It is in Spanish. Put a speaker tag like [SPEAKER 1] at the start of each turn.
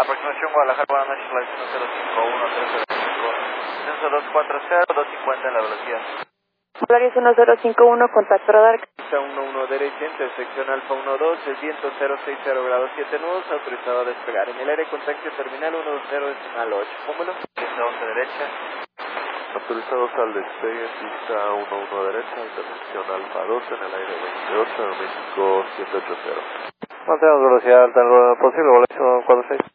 [SPEAKER 1] Aproximación Guadalajara, buenas noches, la 1051, 305, 240, 250 en la velocidad.
[SPEAKER 2] Polaris 1051, contacto radar.
[SPEAKER 1] 11 derecha, intersección Alfa 12, el viento 060 grados 7 nudos, autorizado a despegar. En el aire, contacto terminal 10 decimal 8. Póngalo. Pista 11 derecha.
[SPEAKER 3] Autorizados al despegue, pista 11 derecha, intersección Alfa 12 en el aire 28, México 780.
[SPEAKER 4] Mantenemos velocidad alta en lo posible, evaluación 46.